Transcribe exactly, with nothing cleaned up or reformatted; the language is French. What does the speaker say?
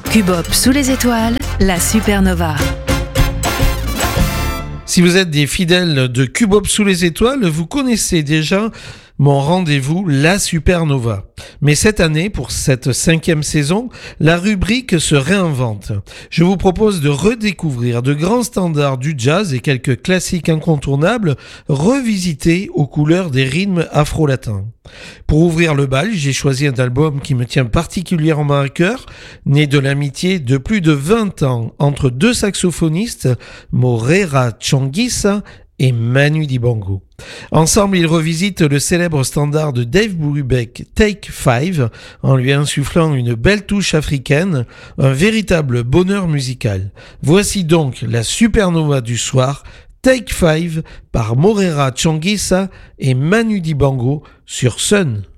Cubop sous les étoiles, la supernova. Si vous êtes des fidèles de Cubop sous les étoiles, vous connaissez déjà mon rendez-vous, la supernova. Mais cette année, pour cette cinquième saison, la rubrique se réinvente. Je vous propose de redécouvrir de grands standards du jazz et quelques classiques incontournables revisités aux couleurs des rythmes afro-latins. Pour ouvrir le bal, j'ai choisi un album qui me tient particulièrement à cœur, né de l'amitié de plus de vingt ans entre deux saxophonistes, Morera Tchonguissa et Manu Dibango. Ensemble, ils revisitent le célèbre standard de Dave Brubeck, Take Five, en lui insufflant une belle touche africaine, un véritable bonheur musical. Voici donc la supernova du soir, Take Five par Morera Tchonguissa et Manu Dibango sur Sun.